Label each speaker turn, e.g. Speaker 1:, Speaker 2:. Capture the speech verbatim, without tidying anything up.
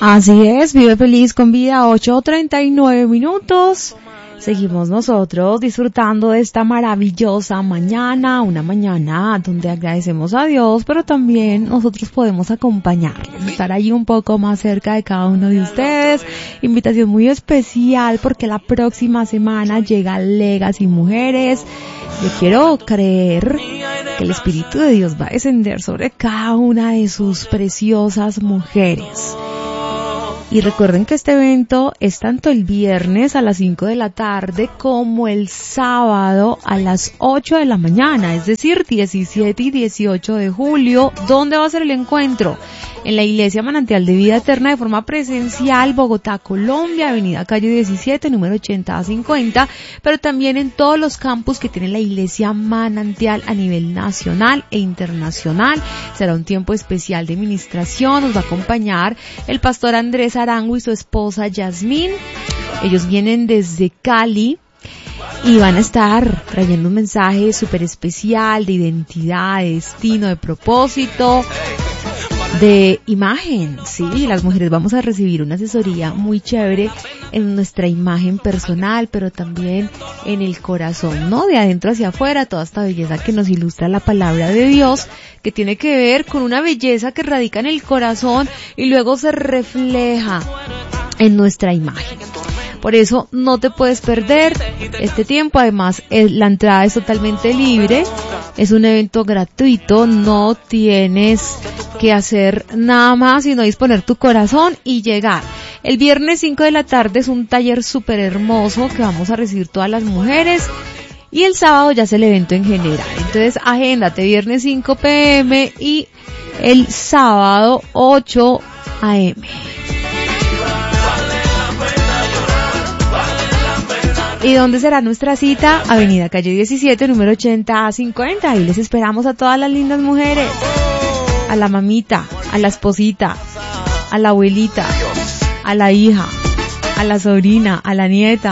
Speaker 1: Así es, vive feliz con vida, ocho treinta y nueve minutos. Seguimos nosotros disfrutando de esta maravillosa mañana, una mañana donde agradecemos a Dios, pero también nosotros podemos acompañarles, estar allí un poco más cerca de cada uno de ustedes. Invitación muy especial porque la próxima semana llega Legacy Mujeres. Yo quiero creer que el Espíritu de Dios va a descender sobre cada una de sus preciosas mujeres. Y recuerden que este evento es tanto el viernes a las cinco de la tarde como el sábado a las ocho de la mañana, es decir, diecisiete y dieciocho de julio. ¿Dónde va a ser el encuentro? En la Iglesia Manantial de Vida Eterna de forma presencial, Bogotá, Colombia, Avenida Calle diecisiete, número ochenta a cincuenta, pero también en todos los campus que tiene la Iglesia Manantial a nivel nacional e internacional. Será un tiempo especial de ministración, nos va a acompañar el pastor Andrés Arango y su esposa Yasmín. Ellos vienen desde Cali y van a estar trayendo un mensaje súper especial de identidad, de destino, de propósito, de imagen. Sí, las mujeres vamos a recibir una asesoría muy chévere en nuestra imagen personal, pero también en el corazón, ¿no? De adentro hacia afuera, toda esta belleza que nos ilustra la palabra de Dios, que tiene que ver con una belleza que radica en el corazón y luego se refleja en nuestra imagen. Por eso no te puedes perder este tiempo. Además, la entrada es totalmente libre. Es un evento gratuito. No tienes que hacer nada más sino disponer tu corazón y llegar. El viernes cinco de la tarde es un taller súper hermoso que vamos a recibir todas las mujeres. Y el sábado ya es el evento en general. Entonces, agéndate viernes cinco pe eme y el sábado ocho a eme. ¿Y dónde será nuestra cita? Avenida Calle diecisiete, número ochenta a cincuenta. Ahí les esperamos a todas las lindas mujeres. A la mamita, a la esposita, a la abuelita, a la hija, a la sobrina, a la nieta.